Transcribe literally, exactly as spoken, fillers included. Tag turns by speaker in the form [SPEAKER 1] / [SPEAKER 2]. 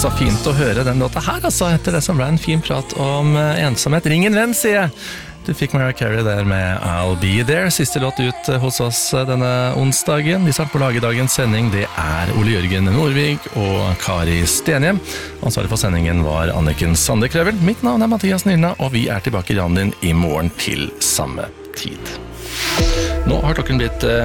[SPEAKER 1] så fint å høre den låta her, altså, etter det som ble en fin prat om ensomhet. Ring en venn, sier jeg. Du fikk Mariah Carey der med I'll Be There. Siste låt ut hos oss denne onsdagen. De som på lagedagens sending, det er Ole Jørgen Norvig og Kari Stenhjem. Ansvarig for sendingen var Anniken Sandekløvel. Mitt navn er Mathias Nylna, og vi er tilbake i radioen din i morgen til samme tid. Nå har klokken blitt